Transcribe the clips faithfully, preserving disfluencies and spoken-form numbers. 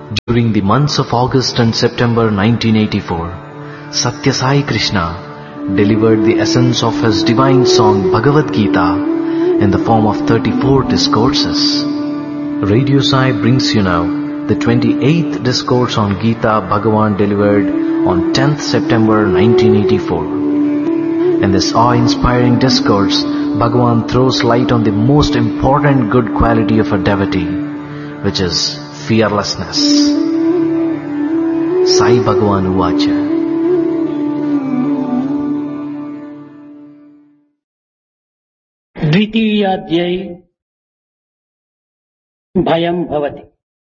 During the months of August and September nineteen eighty-four, Satya Sai Krishna delivered the essence of his divine song Bhagavad Gita in the form of thirty-four discourses. Radio Sai brings you now the twenty-eighth discourse on Gita Bhagavan delivered on tenth September nineteen eighty-four. In this awe-inspiring discourse, Bhagavan throws light on the most important good quality of a devotee, which is fearlessness. Sai Bhagavan Uvacha. ద్వితీయాధ్యాయే భయం భవతి.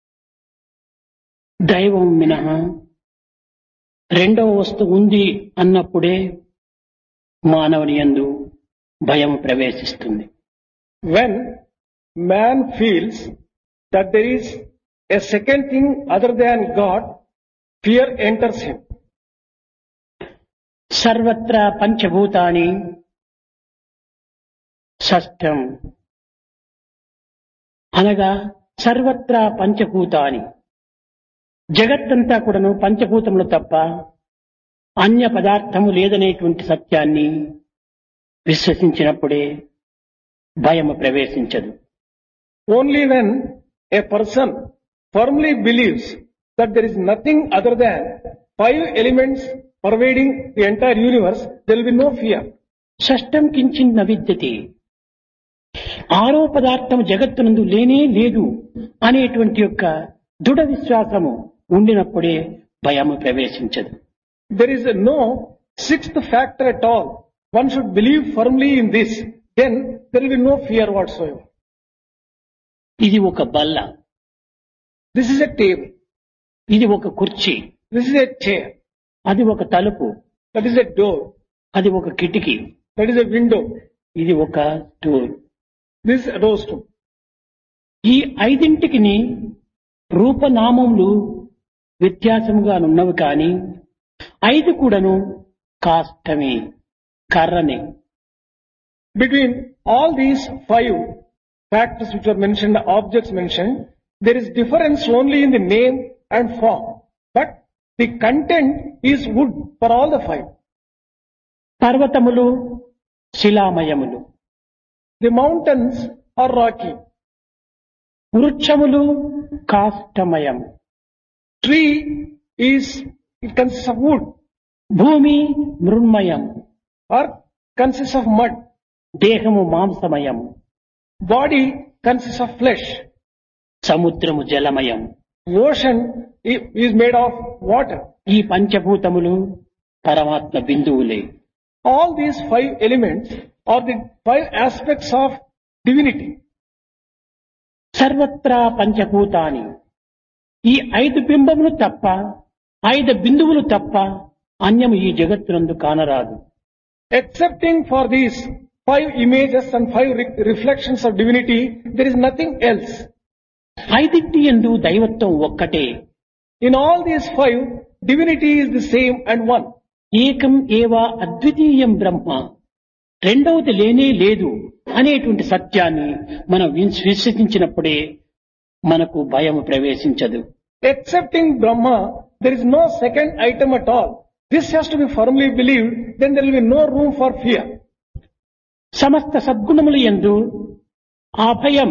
దైవం మినహా రెండవ వస్తువు ఉంది అన్నప్పుడే మానవుని యందు భయం ప్రవేశిస్తుంది. When man feels that there is a second thing other than God, fear enters him. సర్వత్రా పంచభూతాని షష్టం అనగా సర్వత్రా పంచభూతాని, జగత్తంతా కూడాను పంచభూతములు తప్ప అన్య పదార్థము లేదనేటువంటి సత్యాన్ని విశ్వసించినప్పుడే భయము ప్రవేశించదు. Only when a person firmly believes that there is nothing other than five elements pervading the entire universe, there will be no fear. షష్టం కించిన్ న విద్యతే, ఆరో పదార్థం జగత్తునందు లేనే లేదు అనేటువంటి యొక్క దృఢ విశ్వాసము ఉండినప్పుడే భయము ప్రవేశించదు. There is no sixth factor at all. One should believe firmly in this, then there will be no fear whatsoever. ఇది ఒక బల్ల, This is a table, ఇది ఒక కుర్చీ, this is a chair, అది ఒక తలుపు, that is a door, అది ఒక కిటికీ, that is a window, ఇది ఒక stool. this is a doorstone. ఈ ఐదింటికిని రూపనామములు వ్యత్యాసముగా ఉన్నవి కానీ ఐదు కూడాను కాష్టమే, కర్రనే. Between all these five factors which are mentioned, objects mentioned, there is difference only in the name and form. But the content is wood for all the five. పర్వతములు శిలామయములు, The mountains are rocky. వృక్షములు కాష్టమయము, Tree is, it consists of wood. భూమి మృన్మయం, Earth consists of mud. దేహము మాంసమయము, Body consists of flesh. సముద్రము జలమయం. Ocean i- is made of water. ఈ పంచభూతములు పరమాత్మ బిందువులే. All these five elements are the five aspects of divinity. సర్వత్రా పంచభూతాని, ఈ ఐదు బింబములు తప్ప, ఐదు బిందువులు తప్ప అన్యము ఈ జగత్తునందు కానరాదు. Excepting for these five images and five re- reflections of divinity, there is nothing else. ఐదింటి యందు దైవత్వం ఒక్కటే. In all these five, divinity is the same and one. ఏకం ఏవా అద్వితీయం బ్రహ్మ, రెండవది లేనే లేదు అనేటువంటి సత్యాన్ని మనం విశ్వ- విశ్వసించినప్పుడే మనకు భయం ప్రవేశించదు. Excepting Brahma, there is no second item at all. This has to be firmly believed, then there will be no room for fear. సమస్త సద్గుణముల యందు అభయం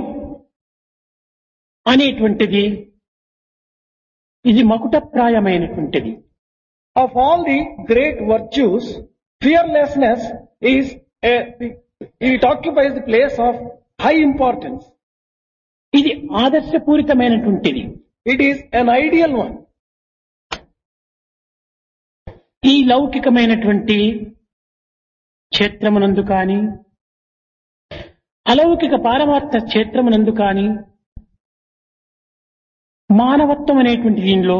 అనేటువంటిది ఇది మకుటప్రాయమైనటువంటిది. Of all the great virtues, fearlessness is a, it occupies the place of high importance. ఇది ఆదర్శపూరితమైనటువంటిది. It is an ideal one. ఈ లౌకికమైనటువంటి క్షేత్రమునందు కాని అలౌకిక పారమార్థ క్షేత్రమునందు కాని మానవత్వం అనేటువంటి దీనిలో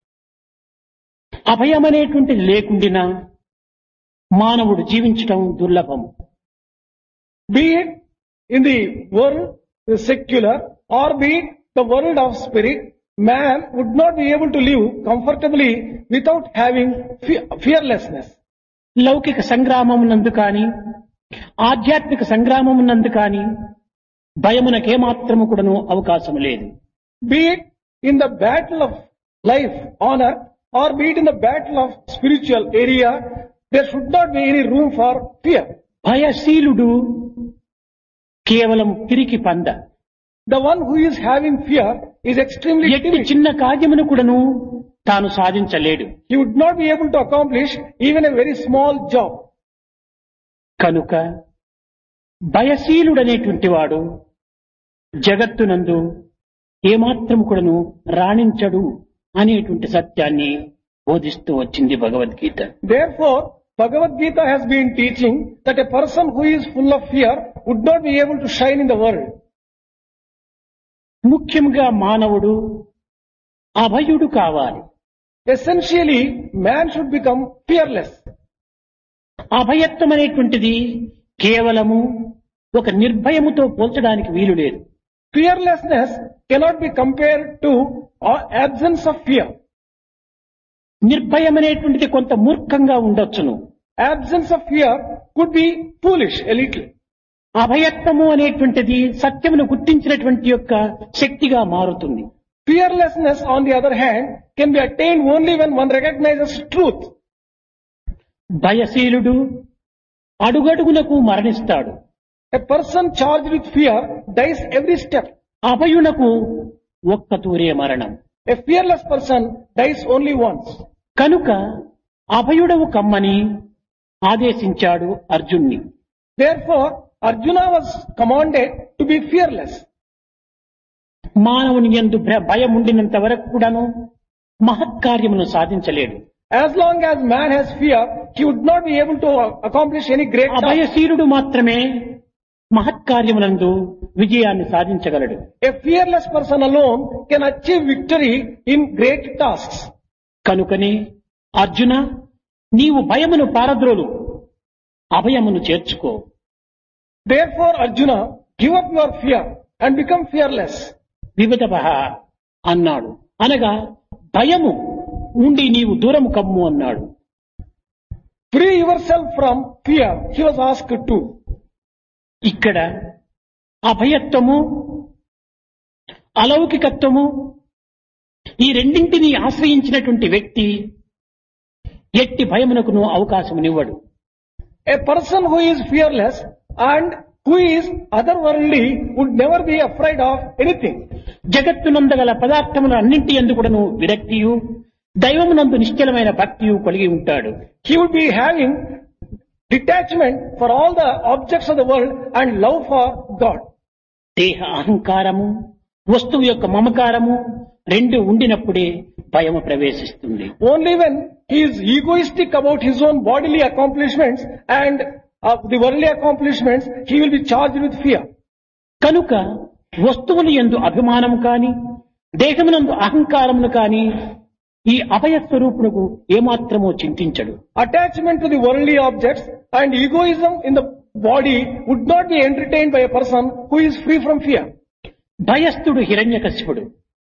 అభయం అనేటువంటిది లేకుండినా మానవుడు జీవించటం దుర్లభం. Be it in the world, the secular, or be it the world of spirit, man would not be able to live comfortably without having fe- fearlessness. లౌకిక సంగ్రామమునందు కాని ఆధ్యాత్మిక సంగ్రామమునందు కాని భయమునకేమాత్రము కూడాను అవకాశం లేదు. Be it in the battle of life on earth or be it in the battle of spiritual area, there should not be any room for fear. భయశీలుడు కేవలం పిరికి పంద. The one who is having fear is extremely ఎట్టి timid. చిన్న కార్యమును కూడాను తాను సాధించలేడు. He would not be able to accomplish even a very small job. కనుక భయశీలుడనేటువంటి వాడు జగత్తునందు ఏమాత్రం కూడాను రాణించడు అనేటువంటి సత్యాన్ని బోధిస్తూ వచ్చింది Bhagavad Gita. Therefore, Bhagavad Gita has been teaching that a person who is full of fear would not be able to shine in the world. ముఖ్యంగా మానవుడు అభయుడు కావాలి. Essentially, man should become fearless. అభయత్వం అనేటువంటిది కేవలము ఒక నిర్భయముతో పోల్చడానికి వీలు లేదు. Fearlessness cannot be compared to uh, absence of fear. నిర్భయం అనేటువంటిది కొంత మూర్ఖంగా ఉండొచ్చును. Absence of fear could be foolish a little. అభయత్వము అనేటువంటిది సత్యమును గుర్తించినటువంటి యొక్క శక్తిగా మారుతుంది. Fearlessness, on the other hand, can be attained only when one recognizes truth. భయశీలుడు అడుగడుగునకు మరణిస్తాడు. A person charged with fear dies every step. అభయునకు ఒక్క తూరే మరణం. A fearless person dies only once. కనుక అభయుడవు కమ్మని ఆదేశించాడు అర్జున్ని. Therefore, Arjuna was commanded to be fearless. మానవుని యందు భ- భయం ఉండినంత వరకు కూడాను మహత్కార్యమును సాధించలేడు. As long as man has fear, he would not be able to accomplish any great task. అభయశీలుడు మాత్రమే మహత్కార్యమునందు విజయాన్ని సాధించగలడు. A fearless person alone can achieve victory in great tasks. కనుకనే అర్జున, నీవు భయమును పారద్రోలు, అభయమును చేర్చుకో. Therefore, Arjuna, give up your fear and become fearless. వివిధభ అన్నాడు. అనగా భయము నుండి నీవు దూరము కమ్ము అన్నాడు. Free yourself from fear, he was asked to. ఇక్కడ అభయత్వము అలౌకికత్వము ఈ రెండింటినీ ఆశ్రయించినటువంటి వ్యక్తి ఎట్టి భయమునకును అవకాశమునివ్వడు. A person who is fearless and who is otherworldly would never be afraid of anything. జగత్తునందగల పదార్థముల అన్నింటి యందు కూడాను విరక్తియు దైవమునందు నిశ్చలమైన భక్తియు కలిగి ఉంటాడు. He would be having detachment for all the objects of the world and love for God. దేహ అహంకారము వస్తువు యొక్క మమకారము రెండు ఉండినప్పుడే భయము ప్రవేశిస్తుంది. Only when he is egoistic about his own bodily accomplishments and uh, the worldly accomplishments, he will be charged with fear. కనుక వస్తువులు యందు అభిమానము కాని దేహమునందు అహంకారమును కాని ఈ అభయ స్వరూపునకు ఏమాత్రమో చింతించడు. Attachment to the worldly objects and egoism in the body would not be entertained by a person who is free from fear. భయస్థుడు హిరణ్యకశిపుడు.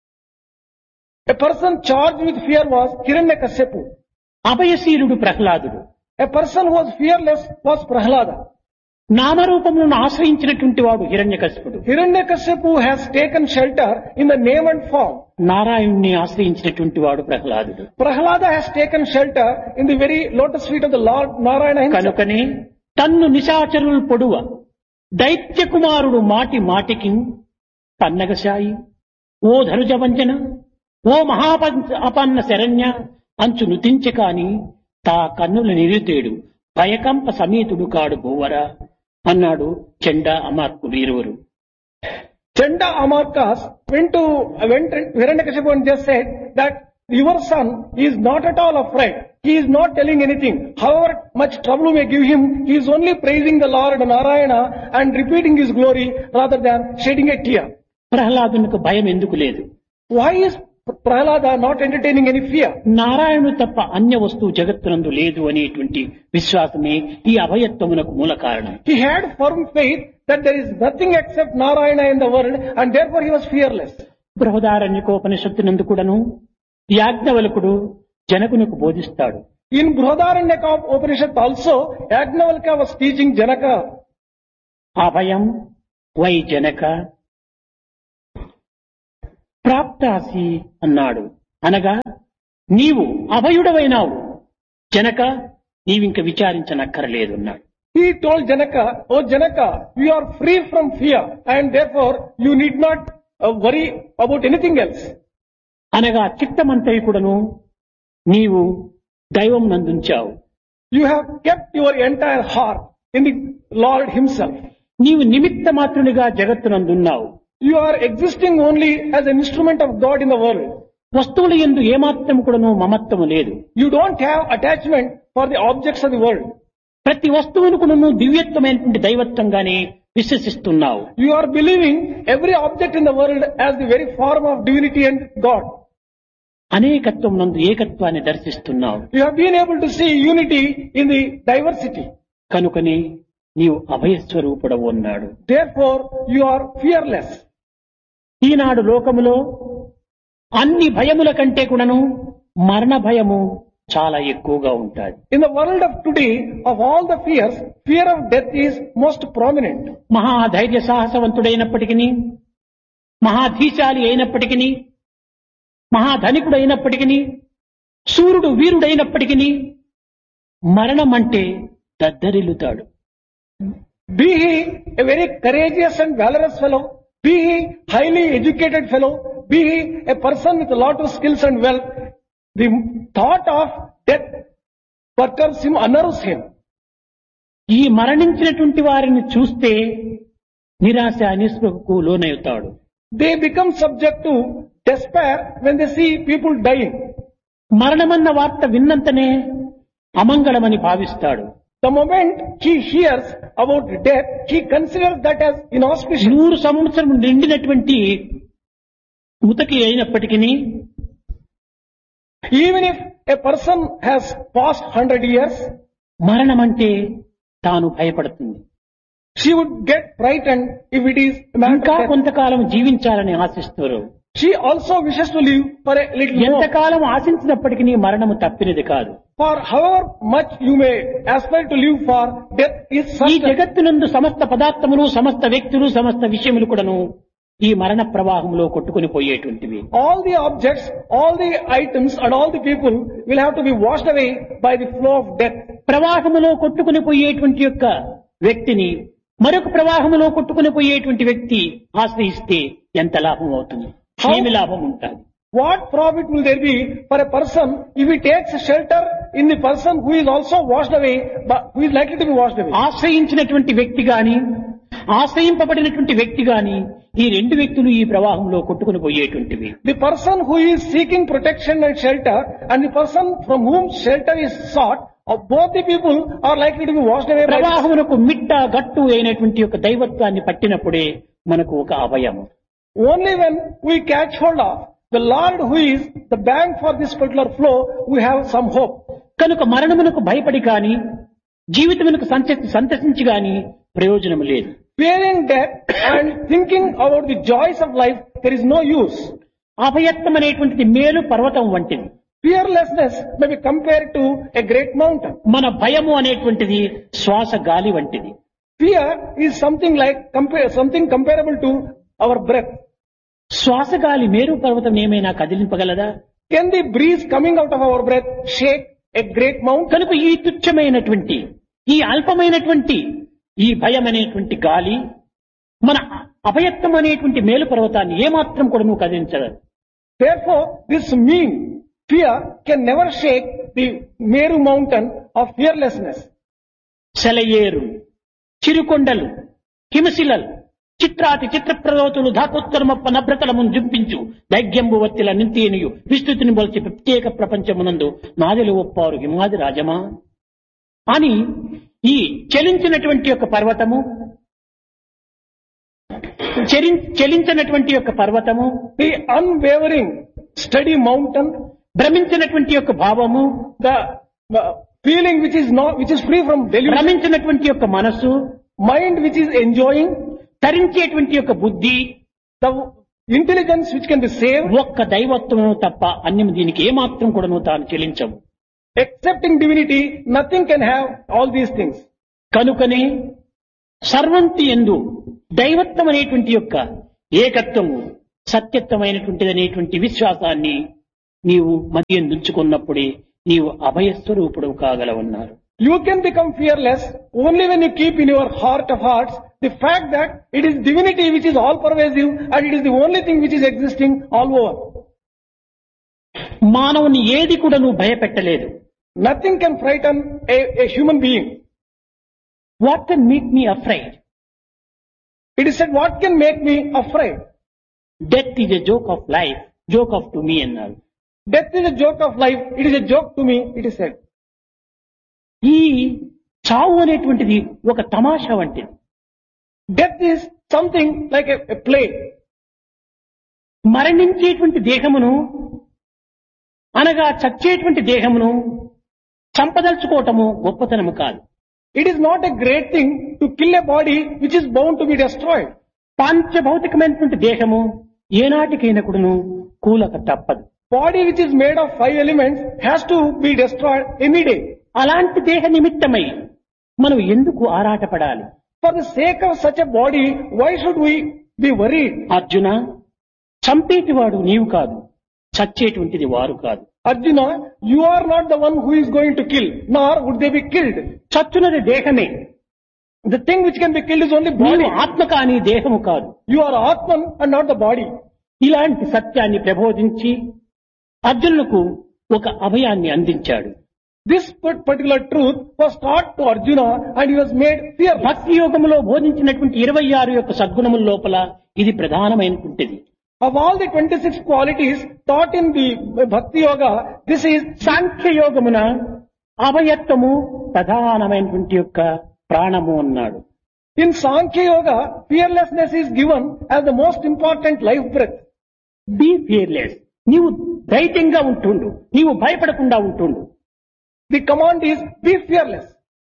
A person charged with fear was Hiranyakashipu. అభయశీలుడు ప్రహ్లాదుడు. A person who was fearless was Prahlada. నామరూపములను ఆశ్రయించినటువంటి వాడు హిరణ్యకశిపుడు. Hiranyakashipu has taken shelter in the name and form. నారాయణుణ్ణి ఆశ్రయించినటువంటి వాడు ప్రహ్లాదుడు. Prahlada has taken shelter in the very lotus feet of the Lord Narayana himself. కనుకనే తన్ను నిశాచరులు పొడువ దైత్య కుమారుడు మాటి మాటికి పన్నగశాయి ఓ ధనుజవంజన ఓ మహాపన్న శరణ్య అంచు నుతించ కాని తా కన్నుల నిరుతేడు భయకంప సమేతుడు కాడు భూవరా అన్నాడు చండా అమార్కుడు ఇరువురు. Chanda Amarkas went to went to Hiranyakashipu and just said that your son is not at all afraid. He is not telling anything. However much trouble you may give him, he is only praising the Lord Narayana and repeating his glory rather than shedding a tear. ప్రహ్లాదునికి భయం ఎందుకు లేదు? Why is Prahlada not entertaining any fear? నారాయణుడు తప్ప అన్య వస్తువు జగత్తునందు లేదు అనేటువంటి విశ్వాసమే ఈ అభయత్వమునకు మూల కారణం. He had firm faith that there is nothing except Narayana in the world and therefore he was fearless. బృహదారణ్యకోపనిషత్తునందు కూడాను యాజ్ఞవల్కుడు జనకునకు బోధిస్తాడు. In Brihadaranyaka Upanishad also, Yajnavalkya was teaching Janaka. Abhayam why Janaka ప్రాప్తాసి అన్నాడు. అనగా నీవు అభయుడవైనావు జనక, నీవింక విచారించనక్కరలేదు అన్నాడు. He told Janaka, "Oh Janaka, you are free from fear and therefore you need not uh, worry about anything else." అనగా చిత్తమంతయు కూడాను నీవు దైవం నందుంచావు. You have kept your entire heart in the Lord Himself. నీవు నిమిత్త మాత్రునిగా జగత్తునందున్నావు. You are existing only as an instrument of God in the world. వస్తువుల యందు ఏమాత్రం కూడాను మమత్వము లేదు. You don't have attachment for the objects of the world. ప్రతి వస్తువును కూడాను దివ్యత్వమైనటువంటి దైవత్వంగానే విశ్వసిస్తున్నావు. You are believing every object in the world as the very form of divinity and God. అనేకత్వం నందు ఏకత్వాన్ని దర్శిస్తున్నావు. You have been able to see unity in the diversity. కనుకనే నీవు అభయస్వరూపుడవు అన్నాడు. Therefore, you are fearless. ఈనాడు లోకములో అన్ని భయముల కంటే కూడాను మరణ భయము చాలా ఎక్కువగా ఉంటాయి. In the world of today, of all the fears, fear of death is most prominent. మహాధైర్య సాహసవంతుడైనప్పటికీ, మహాధీశాలి అయినప్పటికీ, మహాధనికుడు అయినప్పటికీ, సూర్యుడు వీరుడైనప్పటికీ మరణం అంటే దద్దరిల్లుతాడు. Be he a very courageous and valorous fellow, be he highly educated fellow, be he a person with a lot of skills and wealth, the thought of death perturbs him, unnerves him. ఈ మరణించినటువంటి వారిని చూస్తే నిరాశ నిస్పృహకు లోనవుతాడు. They become subject to despair when they see people dying. మరణమన్న వార్త విన్నంతనే అమంగళమని భావిస్తాడు. The moment he hears about death, he considers that as inauspicious. నూరు సంవత్సరం నిండినటువంటి ముతకి అయినప్పటికీ, Even if a person has passed hundred years, మరణం అంటే తాను భయపడుతుంది. she would get frightened if it is a matter ఇంకా of death. కొంతకాలం జీవించాలని ఆశిస్తారు. She also wishes to live for a little more. ఎంతకాలం ఆశించినప్పటికీ మరణము తప్పినది కాదు. For however much you may aspire to live for, death is ఈ certain. జగత్తునందు సమస్త పదార్థములు, సమస్త వ్యక్తులు, సమస్త విషయములు కూడాను ఈ మరణ ప్రవాహంలో కొట్టుకుని పోయేటువంటివి. All the objects, all the items and all the people will have to be washed away by the flow of death. ప్రవాహములో కొట్టుకుని పోయేటువంటి యొక్క వ్యక్తిని మరొక ప్రవాహములో కొట్టుకుని పోయేటువంటి వ్యక్తి ఆశ్రయిస్తే ఎంత లాభం అవుతుంది? ఏమి లాభం ఉంటుంది? What profit will there be for a person if he takes shelter in the person who is also washed away, but who is likely to be washed away? ఆశ్రయించినటువంటి వ్యక్తి గాని, ఆశ్రయింపబడినటువంటి వ్యక్తి గాని, ఈ రెండు వ్యక్తులు ఈ ప్రవాహంలో కొట్టుకుని పోయేటువంటివి. The person who is seeking protection and shelter and the person from whom shelter is sought, of both the people are likely to be washed away by this. ప్రవాహమునకు మిట్ట గట్టు అయినటువంటి యొక్క దైవత్వాన్ని పట్టినప్పుడే మనకు ఒక అభయము. Only when we catch hold of the Lord who is the bank for this particular flow, we have some hope. కనుక మరణమునకు భయపడి కాని, జీవితమునకు సంతసించి గాని ప్రయోజనం లేదు. Fearing death and thinking about the joys of life, there is no use. అభయత్వం అనేటువంటిది మేలు పర్వతం వంటిది. Fearlessness may be compared to a great mountain. మన భయము అనేటువంటిది శ్వాస గాలి వంటిది. Fear is something like compare something comparable to our breath. శ్వాస గాలి మేరు పర్వతం ఏమైనా కదిలింపగలదా? Can the breeze coming out of our breath shake a great mountain? కనుక ఈ తుచ్చమైనటువంటి, ఈ అల్పమైనటువంటి, ఈ భయం అనేటువంటి గాలి మన అభయత్వం అనేటువంటి మేలు పర్వతాన్ని ఏమాత్రం కూడా నువ్వు కదిలించదు. Therefore, this mean fear can never shake the Meru mountain of fearlessness. సెలయేరు, చిరుకొండలు, హిమశిలలు, చిత్రాతి చిత్రప్రదోతులు ధాతోత్తరమప్ప నభ్రతలమును జుంపించు దైగ్యంబు వత్తిల నింతేనియు విస్తృతిని బొలిచి ప్రత్యేక ప్రపంచమునందు నాదెలు ఒప్పారు హిమాది రాజమా అని ఈ చలించినటువంటి యొక్క పర్వతము, చలించినటువంటి యొక్క పర్వతము, The unwavering, steady mountain, భ్రమించినటువంటి యొక్క భావము, the uh, feeling which is not, which is free from delusion, భ్రమించినటువంటి యొక్క మనస్సు, mind which is enjoying, తరించేటువంటి యొక్క బుద్ధి, the intelligence which can be saved, ఒక్క దైవత్వము తప్ప అన్యం దీనికి ఏమాత్రం కూడాను తాను చెలించవు. accepting divinity, nothing can have all these things. కనుకనే సర్వంతి యందు దైవత్వం అనేటువంటి యొక్క ఏకత్వము సత్యత్వమైనటువంటిది అనేటువంటి విశ్వాసాన్ని నీవు మది ఎందుంచుకున్నప్పుడే నీవు అభయస్వరూపుడు కాగలవన్నారు. You can become fearless only when you keep in your heart of hearts the fact that it is divinity which is all pervasive and it is the only thing which is existing all over. మానవుని ఏది కూడా నువ్వు భయపెట్టలేదు. Nothing can frighten a, a human being. What can make me afraid? It is said, what can make me afraid? Death is a joke of life, joke off to me అన్నారు. Death is a joke of life. It is a joke to me, it is said. ఈ చావు అనేటువంటిది ఒక తమాషా వంటిది. Death is something like a, a play. మరణించేటువంటి దేహమును అనగా చచ్చేటువంటి దేహమును చంపదలుచుకోవటము గొప్పతనము కాదు. It is not a great thing to kill a body which is bound to be destroyed. పంచభౌతికమైనటువంటి దేహము ఏనాటికైనా కూడాను కూలక తప్పదు. Body which is made of five elements has to be destroyed any day. అలాంటి దేహ నిమిత్తమై మనం ఎందుకు ఆరాటపడాలి? For the sake of such a body, why should we be worried? Arjuna, చంపేటివాడు నీవు కాదు, చచ్చేటువంటిది వారు కాదు. Arjuna, you are not the one who is going to kill, nor would they be killed. చచ్చునది దేహమే. The thing which can be killed is only నీవు body. ఆత్మ కాని దేహము కాదు. You are Atman and not the body. ఇలాంటి సత్యాన్ని ప్రబోధించి అర్జునులకు ఒక అభయాన్ని అందించాడు. This particular truth was taught to Arjuna and he was made fearless. భక్తి యోగములో బోధించినటువంటి ఇరవై ఆరు యొక్క సద్గుణముల లోపల ఇది ప్రధానమైనటువంటిది. Of all the twenty-six qualities taught in the Bhakti Yoga, this is సాంఖ్య యోగమున అభయత్వము ప్రధానమైనటువంటి యొక్క ప్రాణము అన్నాడు. in Sankhya Yoga, fearlessness is given as the most important life breath. Be fearless. నీవు ధైర్యంగా ఉంటుండు, నీవు భయపడకుండా ఉంటుండు. The command is be fearless.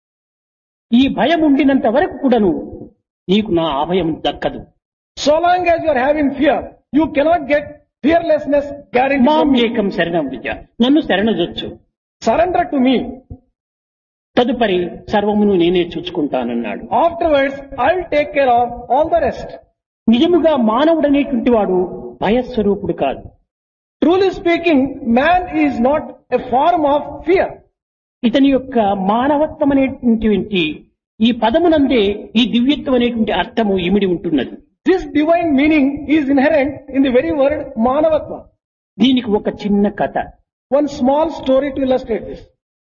ఈ భయం ఉండినంత వరకు కూడాను నీకు నా అభయం దక్కదు. So long as you are having fear, you cannot get fearlessness guaranteed మాం from me. ఏకం శరణం విద్య, నన్ను శరణజొచ్చు. Surrender to me. తదుపరి సర్వమును నేనే చూసుకుంటానన్నాడు. Afterwards, I will take care of all the rest. నిజముగా మానవుడనేటువంటి వాడు భయస్వరూపుడు కాదు. Truly speaking, man is not a form of fear. ఇతని యొక్క మానవత్వం అనేటువంటి ఈ పదమునందే ఈ దివ్యత్వం అనేటువంటి అర్థము ఇమిడి ఉంటున్నది. This divine meaning is inherent in the very word Manavatva. దీనికి ఒక చిన్న కథ. One small story to illustrate this.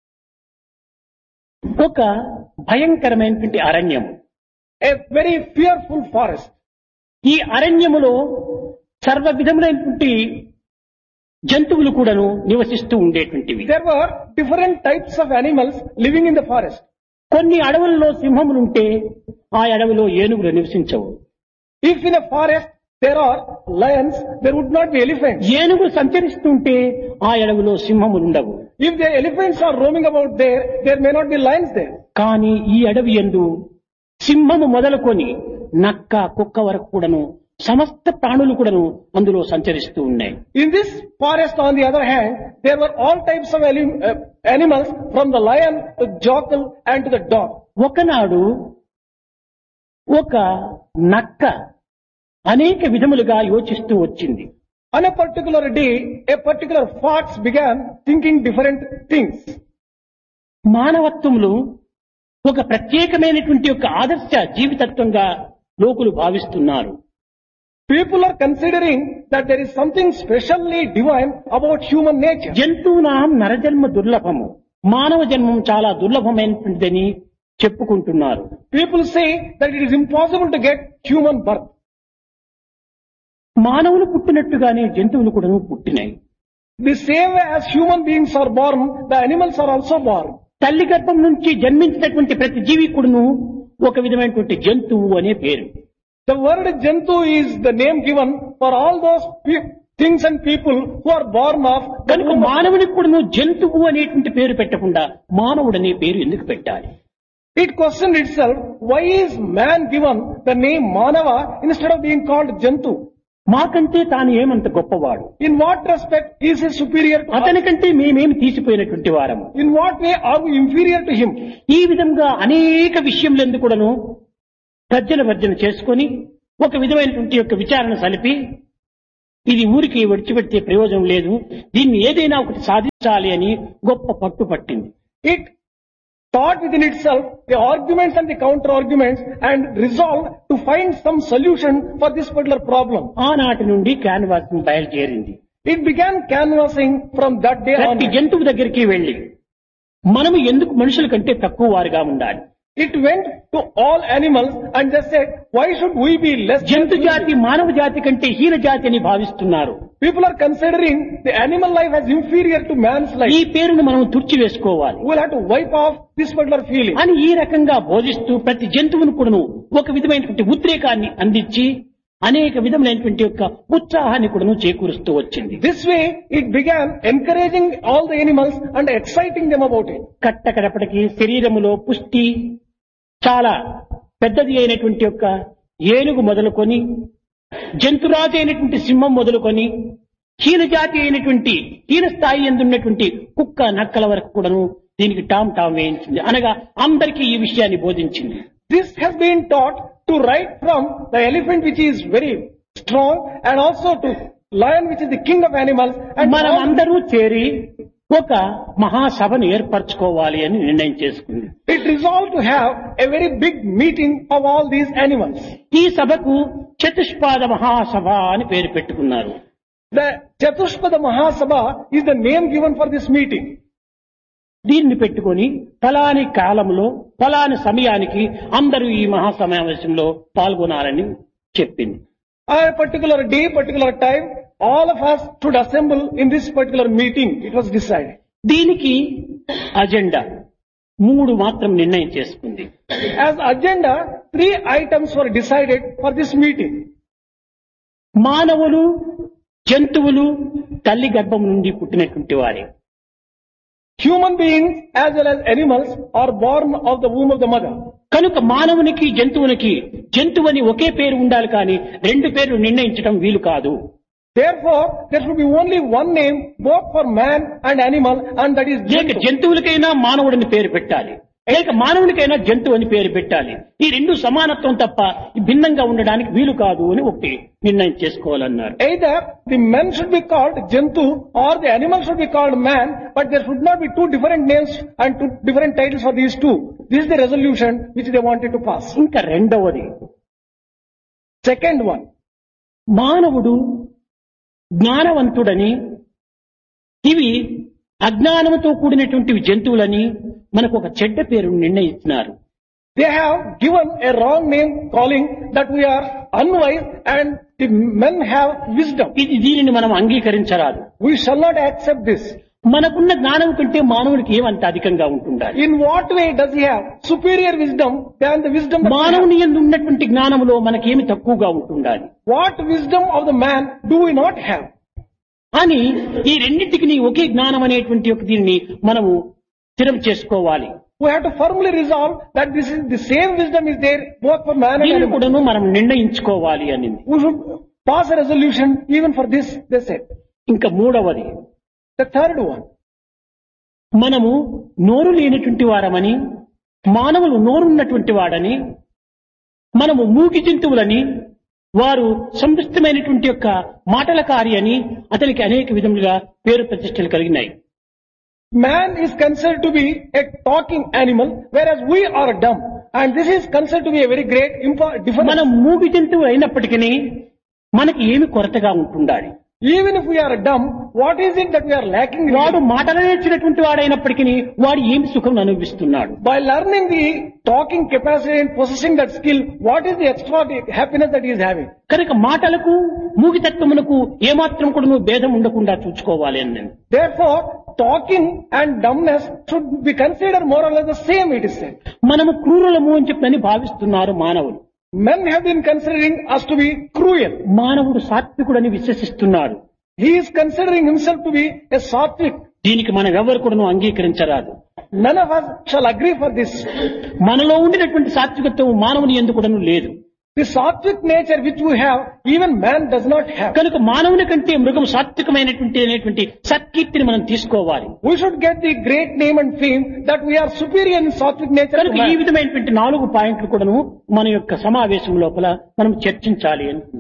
ఒక భయంకరమైనటువంటి అరణ్యము, A very fearful forest. ఈ అరణ్యములో సర్వ విధములైనటువంటి జంతువులు కూడాను నివసిస్తూ ఉండేటువంటివి. There were different types of animals living in the forest. కొన్ని అడవులలో సింహములుంటే ఆ అడవిలో ఏనుగులు నివసించవు. If in a forest there are lions, there would not be elephants. ఏనుగులు సంచరిస్తుంటే ఆ అడవిలో సింహములు ఉండవు. If the elephants are roaming about there, there may not be lions there. కానీ ఈ అడవి యందు సింహము మొదలుకొని నక్క, కుక్క వరకు కూడాను సమస్త ప్రాణులు కూడాను అందులో సంచరిస్తూ ఉన్నాయి. In this forest, on the other hand, there were all types of anim- uh, animals, from the lion to jackal and to the dog. ఒకనాడు ఒక నక్క అనేక విధములుగా యోచిస్తూ వచ్చింది. On a particular day, a particular fox began thinking different things. మానవత్వములు ఒక ప్రత్యేకమైనటువంటి యొక్క ఆదర్శ జీవితత్వంగా లోకులు భావిస్తున్నారు. People are considering that there is something specially divine about human nature. జంతువునాం నరజన్మ దుర్లభము, మానవ జన్మం చాలా దుర్లభమైనటువంటిదని చెప్పుకుంటున్నారు. People say that it is impossible to get human birth. మానవులు పుట్టినట్టుగానే జంతువులు కూడా పుట్టినాయి. The same way as human beings are born, the animals are also born. తల్లి గర్భం నుంచి జన్మించినటువంటి ప్రతి జీవి కూడాను ఒక విధమైనటువంటి జంతువు అనే పేరు. The word Jantu is the name given for all those pe- things and people who are born of the కనుక womb of- మానవునికి కూడాను జంతువు అనేటువంటి పేరు పెట్టకుండా మానవుడు అనే పేరు ఎందుకు పెట్టాలి? It questioned itself, why is man given the name Manava instead of being called Jantu? మాకంటే తాను ఏమంత గొప్పవాడు, In what respect is he superior to us? అతనికంటే మేమేమి తీసిపోయినటువంటి వారము. In what way are we inferior to him? ఈ విధంగా అనేక విషయములందు కూడాను తర్జన భర్జన చేసుకొని ఒక విధమైనటువంటి యొక్క విచారణ సలిపి ఇది ఊరికి విడిచిపెట్టే ప్రయోజనం లేదు, దీన్ని ఏదైనా ఒకటి సాధించాలి అని గొప్ప పట్టు పట్టింది. It thought within itself the arguments and the counter arguments and resolved to find some solution for this particular problem. ఆనాటి నుండి క్యాన్వాసింగ్ బయలుదేరింది. It began canvassing from that day on. ప్రతి జంతువు దగ్గరికి వెళ్లి మనము ఎందుకు మనుషుల కంటే తక్కువ వారుగా ఉండాలి? It went to all animals and just said, why should we be less? జంతు జాతి మానవ జాతి కంటే హీన జాతి అని భావిస్తున్నారు. People are considering the animal life as inferior to man's ఈ life. పేరును మనం తుడిచి వేసుకోవాలి We'll have to wipe off this particular feeling. అని ఈ రకంగా బోధిస్తూ ప్రతి జంతువును కూడాను ఒక విధమైనటువంటి ఉద్రేకాన్ని అందించి అనేక విధములైనటువంటి యొక్క ఉత్సాహాన్ని కూడాను చేకూరుస్తూ వచ్చింది. This way, it began encouraging all the animals and exciting them about it. కట్టకడపటికి శరీరములో పుష్టి చాలా పెద్దది అయినటువంటి యొక్క ఏనుగు మొదలుకొని జంతురాజు అయినటువంటి సింహం మొదలుకొని హీన జాతి అయినటువంటి హీన స్థాయి ఎందున్నటువంటి కుక్క నక్కల వరకు కూడాను దీనికి టామ్ టామ్ వేయించింది. అనగా అందరికీ ఈ విషయాన్ని బోధించింది. This has been taught to right from the elephant which is very strong and also to lion which is the king of animals. And మనం all- అందరూ చేరి ఒక మహాసభను ఏర్పరచుకోవాలి అని నిర్ణయం చేసుకుంది. it resolved to have a very big meeting of all these animals. ఈ సభకు చతుష్పాద మహాసభ అని పేరు పెట్టుకున్నారు. The Chatushpada Mahasabha is the name given for this meeting. దీన్ని పెట్టుకొని ఫలాని కాలంలో ఫలాని సమయానికి అందరూ ఈ మహాసమావేశంలో పాల్గొనాలని చెప్పింది. On a particular day, particular time, all of us should assemble in this particular meeting. It was decided. దీనికి అజెండా మూడు మాత్రం నిర్ణయం చేసుకుంది. As agenda, three items were decided for this meeting. మానవులు జంతువులు తల్లి గర్భం నుండి పుట్టినటువంటి వారే. Human beings as well as animals are born of the womb of the mother. కనుక మానవునికి జంతువునికి జంతువని ఒకే పేరు ఉండాలి కానీ రెండు పేర్లు నిర్ణయించడం వీలు కాదు. Therefore, there should be only one name both for man and animal, and that is లేక Jantu. జంతువులకైనా మానవుడిని పేరు పెట్టాలి, లేక మానవునికైనా జంతువు అని పేరు పెట్టాలి. ఈ రెండు సమానత్వం తప్ప భిన్నంగా ఉండడానికి వీలు కాదు అని ఒకటి నిర్ణయం చేసుకోవాలన్నారు. Either the man should be called Jantu or the animal should be called man, but there should not be two different names and two different titles for these two. This is the resolution which they wanted to pass. ఇంకా రెండవది, Second one, మానవుడు జ్ఞానవంతుడని ఇవి అజ్ఞానంతో కూడినటువంటి జంతువులని మనకు ఒక చెడ్డ పేరు నిర్ణయిస్తున్నారు. they have given a wrong name calling that we are unwise and the men have wisdom. ఇది దీనిని మనం అంగీకరించరాదు. We shall not accept this. మనకున్న జ్ఞానం కంటే మానవుడికి ఏమంత అధికంగా ఉంటుండాలి. In what way does he have superior wisdom than the wisdom that we have? మానవుని యందు ఉన్నటువంటి జ్ఞానంలో మనకేమి తక్కువగా ఉంటుండాలి What wisdom of the man do we not have? అని ఈ రెండింటికి ఒకే జ్ఞానం అనేటువంటి ఒక దీన్ని మనము స్థిరం చేసుకోవాలి. We have to firmly resolve that this is the same wisdom is there both for man and దీన్ని animal. కూడాను మనం నిర్ణయించుకోవాలి అని. We should pass a resolution even for this, they said. ఇంకా మూడవది, The third one, మనము నోరు లేనటువంటి వారమని, మానవులు నోరున్నటువంటి వాడని, మనము మూగి జంతువులని, వారు సంతృష్టమైనటువంటి యొక్క మాటలకారి అని అతనికి అనేక విధములుగా పేరు ప్రతిష్టలు కలిగినాయి. man is considered to be a talking animal whereas we are dumb, and this is considered to be a very great impo- difference. మనం మూగి జంతువు అయినప్పటికీ మనకి ఏమి కొరతగా ఉంటుండాలి. Even if we are dumb, what is it that we are lacking in? వాడు మాటలు నేర్చినటువంటి వాడైనప్పటికీ వాడు ఏమి సుఖం అనుభవిస్తున్నాడు. By learning the talking capacity and possessing that skill, what is the extra happiness that he is having? కనుక మాటలకు మూగితత్వమునకు ఏమాత్రం కూడా నువ్వు భేదం ఉండకుండా చూసుకోవాలి అని నేను. Therefore, talking and dumbness should be considered more or less the same, it is said. మనము క్రూరులము అని చెప్పని భావిస్తున్నారు మానవులు. Men have been considering us to be cruel. మానవుడు సాత్వికుడని విశ్వసిస్తున్నారు. He is considering himself to be a sattvic. దీనికి మనం ఎవరు కూడా అంగీకరించరాదు. None of us shall agree for this. మనలో ఉండినటువంటి సాత్వికత్వం మానవుని ఎందుకు కూడాను లేదు. The sattvic nature which we have, even man does not have. కనుక మానవుని కంటే మృగం సాత్వికమైనటువంటి అనేటువంటి సత్కీర్తిని మనం తీసుకోవాలి. We should get the great name and fame that we are superior in sattvic nature to కనుక ఈ man. విధమైనటువంటి నాలుగు పాయింట్లు కూడాను మన యొక్క సమావేశం లోపల మనం చర్చించాలి అంటున్నారు.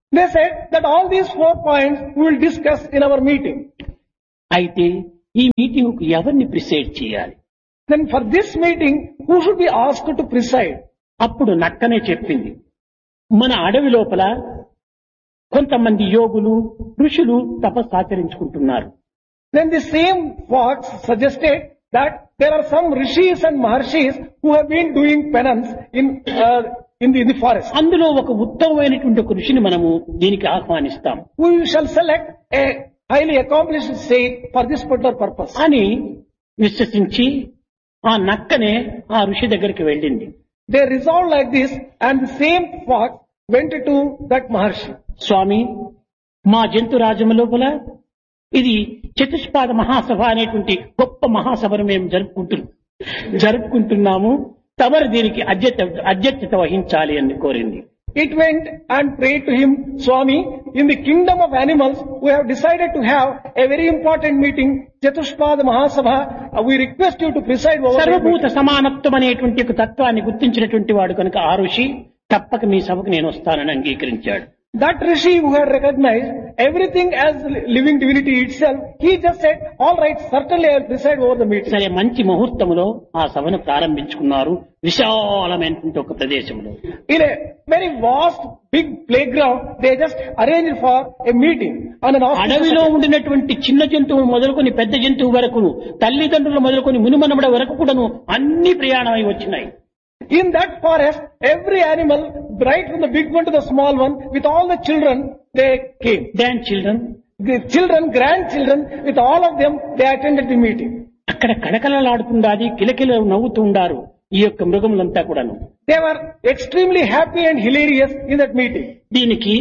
They said that all these four points we will discuss in our meeting. అయితే ఈ మీటింగ్ ఎవరిని ప్రిసైడ్ చేయాలి? Then for this meeting, who should be asked to preside? అప్పుడు నక్కనే చెప్పింది, మన అడవి లోపల కొంతమంది యోగులు ఋషులు తపస్సు ఆచరించుకుంటున్నారు. Then the same fox suggested that there are some rishis and maharshis who have been doing penance in uh, in, the, in the forest. అందులో ఒక ఉత్తమమైనటువంటి ఒక ఋషిని మనము దీనికి ఆహ్వానిస్తాం We shall select a highly accomplished sage for this particular purpose. అని విశ్వసించి ఆ నక్కనే ఆ ఋషి దగ్గరికి వెళ్ళింది. They resolved like this, and the same fox went to that maharshi. స్వామి, మా జంతు రాజ్యం లోపల ఇది చతుష్పాద మహాసభ అనేటువంటి గొప్ప మహాసభను మేము జరుపుకుంటున్నాం జరుపుకుంటున్నాము తమరు దీనికి అధ్యక్ష అధ్యక్షత వహించాలి అని కోరింది. It went and prayed to him, Swami, in the kingdom of animals, we have decided to have a very important meeting, Chatushpada Mahasabha. Uh, we request you to preside over సర్వభూత it. సమానత్వం అనేటువంటి ఒక తత్వాన్ని గుర్తించినటువంటి వాడు కనుక ఆ ఋషి తప్పక మీ సభకు నేను వస్తానని అంగీకరించాడు. That rishi who had recognized everything as living divinity itself, he just said, all right, certainly I will preside over the meeting. సరే, మంచి ముహూర్తంలో ఆ సభను ప్రారంభించుకున్నారు విశాలమైనటువంటి ఒక ప్రదేశంలో. In a very vast, big playground, they just arranged for a meeting on an auspicious అడవిలో occasion. ఉండినటువంటి చిన్న జంతువు మొదలుకొని పెద్ద జంతువు వరకును, తల్లిదండ్రులు మొదలుకొని మునిమనముడ వరకు కూడాను అన్ని ప్రయాణమై వచ్చినాయి. In that forest, every animal, right from the big one to the small one, with all the children, they came. Grand children, The children, grandchildren, with all of them, they attended the meeting. అక్కడ కళకళలాడుతుండాది, కిలకిల నవ్వుతూ ఉండారు ఈ యొక్క మృగములంతా కూడాను. They were extremely happy and hilarious in that meeting. దీనికి